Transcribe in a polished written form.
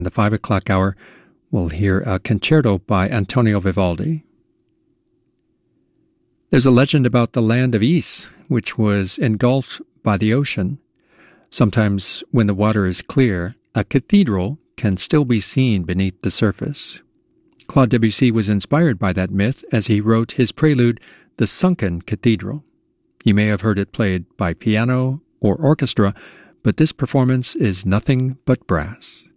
In the 5 o'clock hour, we'll hear a concerto by Antonio Vivaldi. There's a legend about the land of Ys, which was engulfed by the ocean. Sometimes when the water is clear, a cathedral can still be seen beneath the surface. Claude Debussy was inspired by that myth as he wrote his prelude, The Sunken Cathedral. You may have heard it played by piano or orchestra, but this performance is nothing but brass.